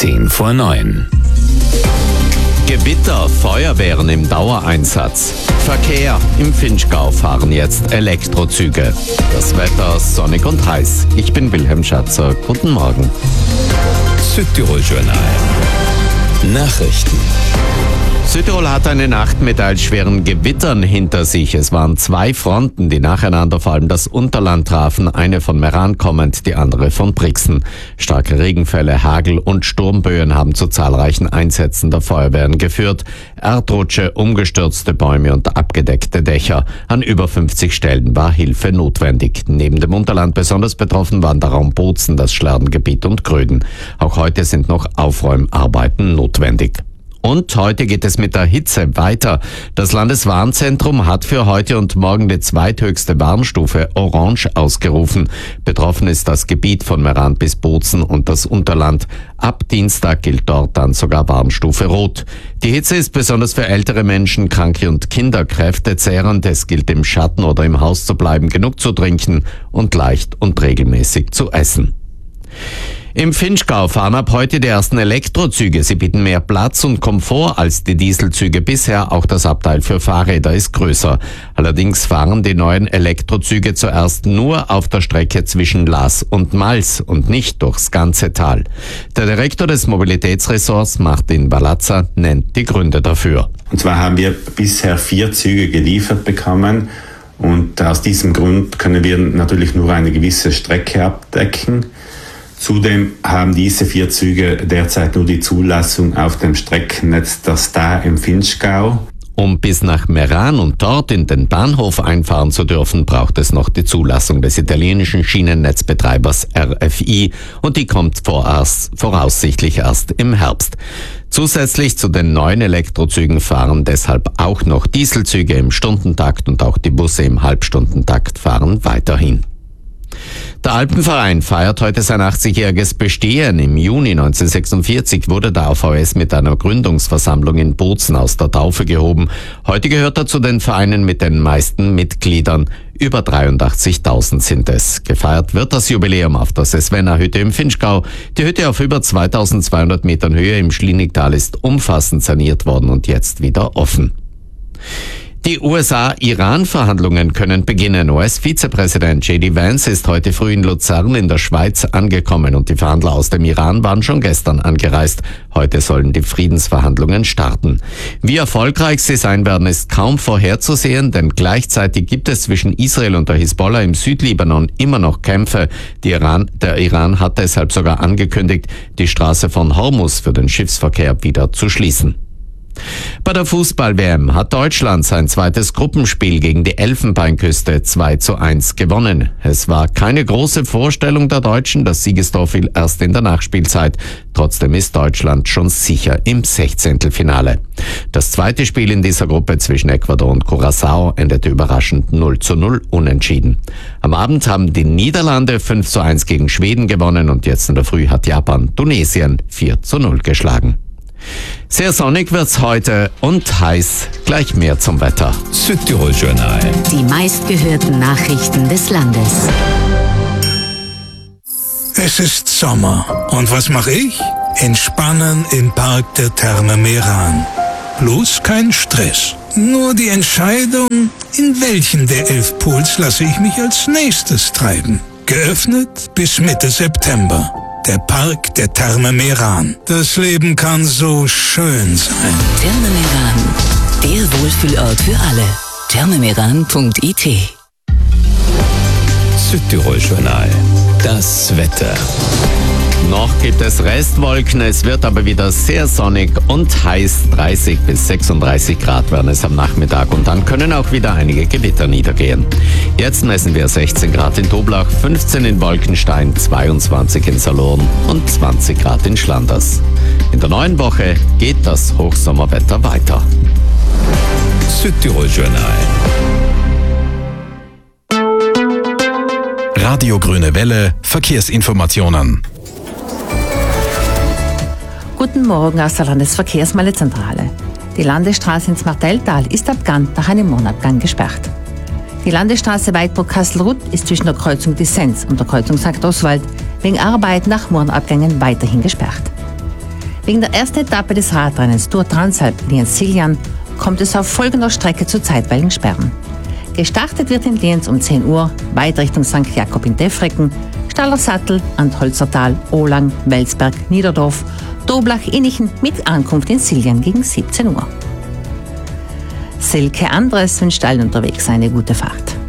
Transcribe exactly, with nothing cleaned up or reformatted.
zehn vor neun. Gewitter, Feuerwehren im Dauereinsatz. Verkehr. Im Vinschgau fahren jetzt Elektrozüge. Das Wetter sonnig und heiß. Ich bin Wilhelm Schatzer. Guten Morgen. Südtirol Journal. Nachrichten. Südtirol hat eine Nacht mit schweren Gewittern hinter sich. Es waren zwei Fronten, die nacheinander vor allem das Unterland trafen. Eine von Meran kommend, die andere von Brixen. Starke Regenfälle, Hagel und Sturmböen haben zu zahlreichen Einsätzen der Feuerwehren geführt. Erdrutsche, umgestürzte Bäume und abgedeckte Dächer. An über fünfzig Stellen war Hilfe notwendig. Neben dem Unterland besonders betroffen waren der Raum Bozen, das Schlerdengebiet und Gröden. Auch heute sind noch Aufräumarbeiten notwendig. Und heute geht es mit der Hitze weiter. Das Landeswarnzentrum hat für heute und morgen die zweithöchste Warnstufe Orange ausgerufen. Betroffen ist das Gebiet von Meran bis Bozen und das Unterland. Ab Dienstag gilt dort dann sogar Warnstufe Rot. Die Hitze ist besonders für ältere Menschen, Kranke und Kinder kräftezehrend. Es gilt im Schatten oder im Haus zu bleiben, genug zu trinken und leicht und regelmäßig zu essen. Im Vinschgau fahren ab heute die ersten Elektrozüge. Sie bieten mehr Platz und Komfort als die Dieselzüge bisher. Auch das Abteil für Fahrräder ist größer. Allerdings fahren die neuen Elektrozüge zuerst nur auf der Strecke zwischen Laas und Mals und nicht durchs ganze Tal. Der Direktor des Mobilitätsressorts, Martin Balazza, nennt die Gründe dafür. Und zwar haben wir bisher vier Züge geliefert bekommen. Und aus diesem Grund können wir natürlich nur eine gewisse Strecke abdecken. Zudem haben diese vier Züge derzeit nur die Zulassung auf dem Streckennetz der Star im Vinschgau. Um bis nach Meran und dort in den Bahnhof einfahren zu dürfen, braucht es noch die Zulassung des italienischen Schienennetzbetreibers R F I und die kommt vorerst, voraussichtlich erst im Herbst. Zusätzlich zu den neuen Elektrozügen fahren deshalb auch noch Dieselzüge im Stundentakt und auch die Busse im Halbstundentakt fahren weiterhin. Der Alpenverein feiert heute sein achtzigjähriges Bestehen. Im Juni neunzehnhundertsechsundvierzig wurde der A V S mit einer Gründungsversammlung in Bozen aus der Taufe gehoben. Heute gehört er zu den Vereinen mit den meisten Mitgliedern. Über dreiundachtzigtausend sind es. Gefeiert wird das Jubiläum auf der Sesvenna-Hütte im Vinschgau. Die Hütte auf über zweitausendzweihundert Metern Höhe im Schlienigtal ist umfassend saniert worden und jetzt wieder offen. Die U S A-Iran-Verhandlungen können beginnen. U S-Vizepräsident J D Vance ist heute früh in Luzern in der Schweiz angekommen und die Verhandler aus dem Iran waren schon gestern angereist. Heute sollen die Friedensverhandlungen starten. Wie erfolgreich sie sein werden, ist kaum vorherzusehen, denn gleichzeitig gibt es zwischen Israel und der Hisbollah im Südlibanon immer noch Kämpfe. Die Iran, der Iran hat deshalb sogar angekündigt, die Straße von Hormuz für den Schiffsverkehr wieder zu schließen. Bei der Fußball-W M hat Deutschland sein zweites Gruppenspiel gegen die Elfenbeinküste zwei zu eins gewonnen. Es war keine große Vorstellung der Deutschen, das Siegestor fiel erst in der Nachspielzeit. Trotzdem ist Deutschland schon sicher im Sechzehntelfinale. Das zweite Spiel in dieser Gruppe zwischen Ecuador und Curaçao endete überraschend null zu null unentschieden. Am Abend haben die Niederlande fünf zu eins gegen Schweden gewonnen und jetzt in der Früh hat Japan Tunesien vier zu null geschlagen. Sehr sonnig wird's heute und heiß. Gleich mehr zum Wetter. Südtirol Journal. Die meistgehörten Nachrichten des Landes. Es ist Sommer. Und was mache ich? Entspannen im Park der Therme Meran. Bloß kein Stress. Nur die Entscheidung, in welchen der elf Pools lasse ich mich als nächstes treiben. Geöffnet bis Mitte September. Der Park der Therme Meran. Das Leben kann so schön sein. Therme Meran, der Wohlfühlort für alle. thermemeran punkt I T. Südtirol Journal. Das Wetter. Noch gibt es Restwolken, es wird aber wieder sehr sonnig und heiß. dreißig bis sechsunddreißig Grad werden es am Nachmittag und dann können auch wieder einige Gewitter niedergehen. Jetzt messen wir sechzehn Grad in Toblach, fünfzehn in Wolkenstein, zweiundzwanzig in Salurn und zwanzig Grad in Schlanders. In der neuen Woche geht das Hochsommerwetter weiter. Südtirol Journal. Radio Grüne Welle, Verkehrsinformationen. Guten Morgen aus der Landesverkehrsmeldezentrale. Die Landesstraße ins Martelltal ist ab Gant nach einem Mondabgang gesperrt. Die Landesstraße Weidbruck-Kastelruth ist zwischen der Kreuzung Disenz und der Kreuzung Sankt Oswald wegen Arbeit nach Mondabgängen weiterhin gesperrt. Wegen der ersten Etappe des Radrennens Tour Transalp Lienz-Siljan kommt es auf folgender Strecke zu zeitweiligen Sperren. Gestartet wird in Lienz um zehn Uhr, weit Richtung Sankt Jakob in Defrecken, Stallersattel, Antholzertal, Ohlang, Welsberg, Niederdorf, Doblach, Innichen mit Ankunft in Siljan gegen siebzehn Uhr. Silke Andres wünscht allen unterwegs eine gute Fahrt.